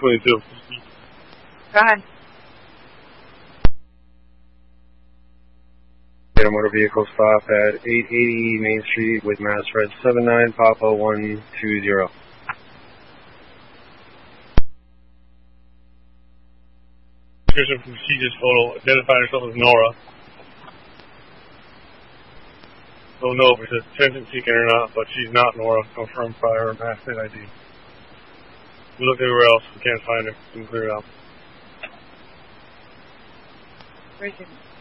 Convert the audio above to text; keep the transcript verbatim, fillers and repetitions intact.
twenty-two. Go ahead. Get a motor vehicle stop at eight eighty Main Street with Mass Red seven nine Papa one two zero. Description from Sheeta's photo identified herself as Nora. Don't know if it's attention seeking or not, but she's not Nora, confirmed by her mask I D. We looked everywhere else, we can't find her, we can clear it out. Very good.